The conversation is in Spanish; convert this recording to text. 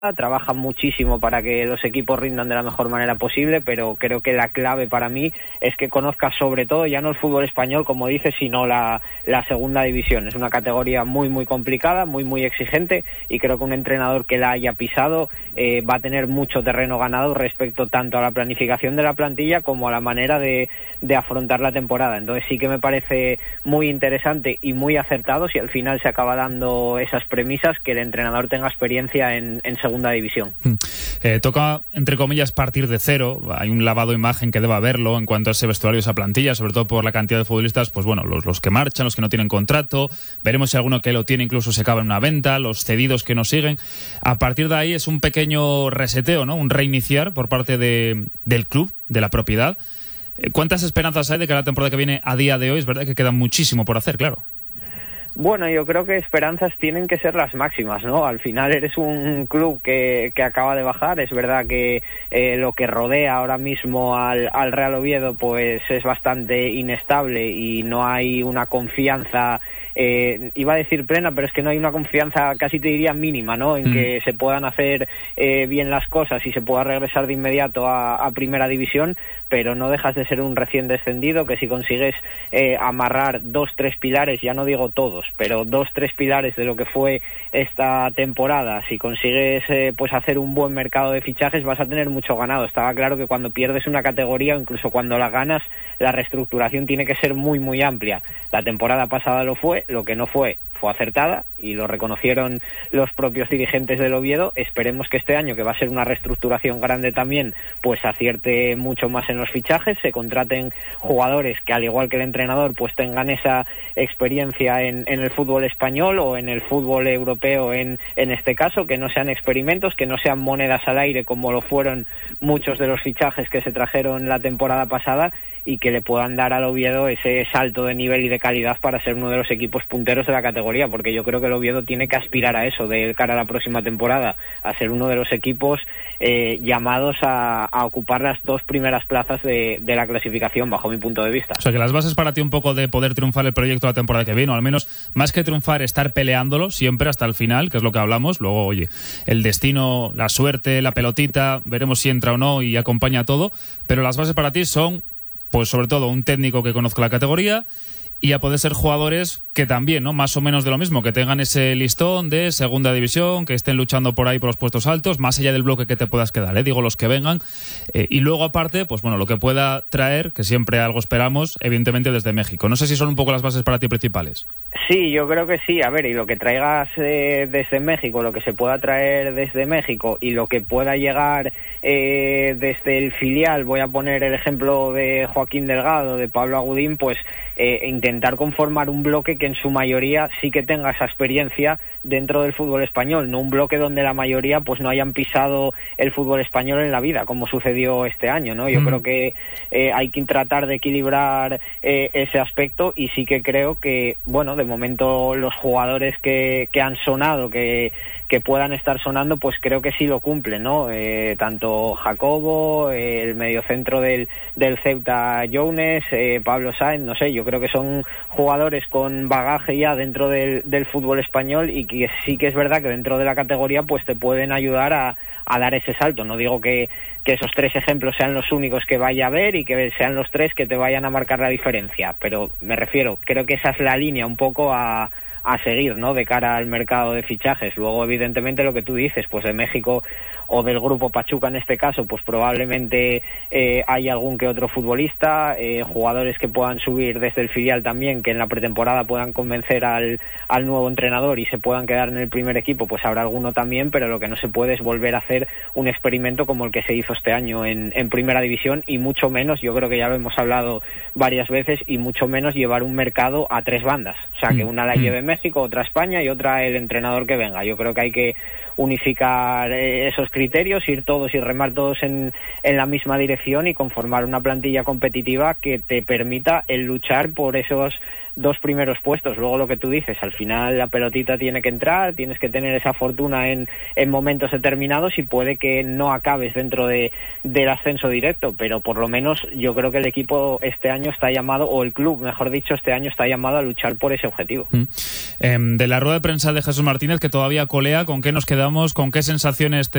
trabajan muchísimo para que los equipos rindan de la mejor manera posible, pero creo que la clave para mí es que conozcas sobre todo ya no el fútbol español, como dices, sino la segunda división. Es una categoría muy complicada, muy exigente, y creo que un entrenador que la haya pisado va a tener mucho terreno ganado respecto tanto a la planificación de la plantilla como a la manera de afrontar la temporada. Entonces sí que me parece muy interesante y muy acertado, si al final se acaba dando esas premisas, que el entrenador tenga experiencia en segunda división. Toca, entre comillas, partir de cero. Hay un lavado de imagen que deba haberlo en cuanto a ese vestuario, esa plantilla, sobre todo por la cantidad de futbolistas, pues bueno, los que marchan, los que no tienen contrato, veremos si alguno que lo tiene incluso se acaba en una venta, los cedidos que no siguen. A partir de ahí es un pequeño reseteo, ¿no? Un reiniciar por parte del club, de la propiedad. ¿Cuántas esperanzas hay de que la temporada que viene, a día de hoy, es verdad que queda muchísimo por hacer, claro? Bueno, yo creo que esperanzas tienen que ser las máximas, ¿no? Al final eres un club que acaba de bajar. Es verdad que lo que rodea ahora mismo al Real Oviedo pues es bastante inestable y no hay una confianza, iba a decir plena, pero es que no hay una confianza, casi te diría mínima, ¿no? En que se puedan hacer bien las cosas y se pueda regresar de inmediato a primera división, pero no dejas de ser un recién descendido que si consigues amarrar 2-3 pilares, ya no digo todos, pero 2-3 pilares de lo que fue esta temporada, si consigues pues hacer un buen mercado de fichajes, vas a tener mucho ganado. Estaba claro que cuando pierdes una categoría, o incluso cuando la ganas, la reestructuración tiene que ser muy amplia. La temporada pasada lo fue, lo que no fue acertada, y lo reconocieron los propios dirigentes del Oviedo. Esperemos que este año, que va a ser una reestructuración grande también, pues acierte mucho más en los fichajes, se contraten jugadores que, al igual que el entrenador, pues tengan esa experiencia en el fútbol español o en el fútbol europeo en este caso, que no sean experimentos, que no sean monedas al aire como lo fueron muchos de los fichajes que se trajeron la temporada pasada, y que le puedan dar al Oviedo ese salto de nivel y de calidad para ser uno de los equipos punteros de la categoría, porque yo creo que el Oviedo tiene que aspirar a eso de cara a la próxima temporada, a ser uno de los equipos llamados a ocupar las 2 primeras plazas de la clasificación, bajo mi punto de vista. O sea, que las bases para ti un poco de poder triunfar el proyecto la temporada que viene, o al menos, más que triunfar, estar peleándolo siempre hasta el final, que es lo que hablamos. Luego, oye, el destino, la suerte, la pelotita, veremos si entra o no y acompaña todo, pero las bases para ti son, pues sobre todo, un técnico que conozca la categoría y a poder ser jugadores que también, ¿no? Más o menos de lo mismo, que tengan ese listón de segunda división, que estén luchando por ahí por los puestos altos, más allá del bloque que te puedas quedar, digo, los que vengan. Y luego, aparte, pues bueno, lo que pueda traer, que siempre algo esperamos, evidentemente desde México. No sé si son un poco las bases para ti principales. Sí, yo creo que sí. A ver, y lo que traigas desde México, lo que se pueda traer desde México y lo que pueda llegar desde el filial, voy a poner el ejemplo de Joaquín Delgado, de Pablo Agudín, pues intentar conformar un bloque que en su mayoría sí que tenga esa experiencia dentro del fútbol español, no un bloque donde la mayoría pues no hayan pisado el fútbol español en la vida, como sucedió este año, ¿no? Yo creo que hay que tratar de equilibrar ese aspecto, y sí que creo que, bueno, de momento los jugadores que han sonado, que puedan estar sonando, pues creo que sí lo cumplen, ¿no? Tanto Jacobo, el mediocentro del Ceuta, Younes, Pablo Sáenz, no sé, yo creo que son jugadores con bagaje ya dentro del fútbol español, y que sí que es verdad que dentro de la categoría pues te pueden ayudar a dar ese salto. No digo que esos 3 ejemplos sean los únicos que vaya a haber y que sean los 3 que te vayan a marcar la diferencia, pero me refiero, creo que esa es la línea un poco a seguir, ¿no? De cara al mercado de fichajes. Luego, evidentemente, lo que tú dices, pues de México o del grupo Pachuca en este caso, pues probablemente hay algún que otro futbolista, jugadores que puedan subir desde el filial también, que en la pretemporada puedan convencer al nuevo entrenador y se puedan quedar en el primer equipo, pues habrá alguno también, pero lo que no se puede es volver a hacer un experimento como el que se hizo este año en primera división, y mucho menos, yo creo que ya lo hemos hablado varias veces, y mucho menos llevar un mercado a 3 bandas, o sea, que una la lleve México, otra España y otra el entrenador que venga. Yo creo que hay que unificar esos criterios, ir todos y remar todos en la misma dirección y conformar una plantilla competitiva que te permita el luchar por esos 2 primeros puestos. Luego lo que tú dices, al final la pelotita tiene que entrar, tienes que tener esa fortuna en momentos determinados y puede que no acabes dentro del ascenso directo, pero por lo menos yo creo que el equipo este año está llamado, o el club, mejor dicho, este año está llamado a luchar por ese objetivo. De la rueda de prensa de Jesús Martínez, que todavía colea, ¿con qué nos quedamos? ¿Con qué sensaciones